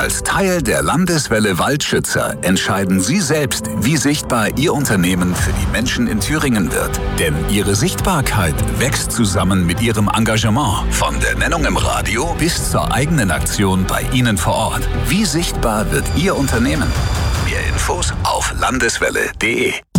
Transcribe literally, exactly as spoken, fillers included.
Als Teil der Landeswelle Waldschützer entscheiden Sie selbst, wie sichtbar Ihr Unternehmen für die Menschen in Thüringen wird. Denn Ihre Sichtbarkeit wächst zusammen mit Ihrem Engagement. Von der Nennung im Radio bis zur eigenen Aktion bei Ihnen vor Ort. Wie sichtbar wird Ihr Unternehmen? Mehr Infos auf landeswelle punkt de.